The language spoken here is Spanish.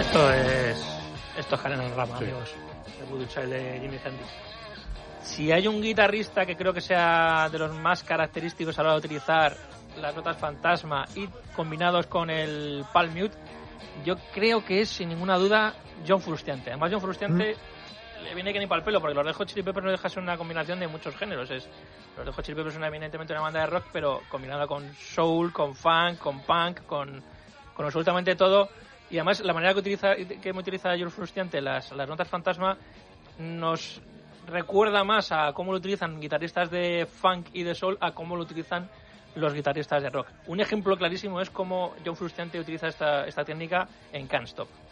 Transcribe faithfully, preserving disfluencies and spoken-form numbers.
Esto es... Esto es Canela en Rama, Sí. amigos. El Voodoo Child de Jimi Hendrix. Si hay un guitarrista que creo que sea de los más característicos a la hora de utilizar las notas fantasma y combinados con el palm mute, yo creo que es, sin ninguna duda, John Frusciante. Además, John Frusciante mm. le viene que ni para el pelo, porque los Red Hot Chili Peppers no deja ser una combinación de muchos géneros. Es, los Red Hot Chili Peppers son evidentemente una banda de rock, pero combinada con soul, con funk, con punk, con, con absolutamente todo. Y además, la manera que utiliza que utiliza John Frusciante las, las notas fantasma nos recuerda más a cómo lo utilizan guitarristas de funk y de soul a cómo lo utilizan los guitarristas de rock. Un ejemplo clarísimo es cómo John Frusciante utiliza esta, esta técnica en Can't Stop.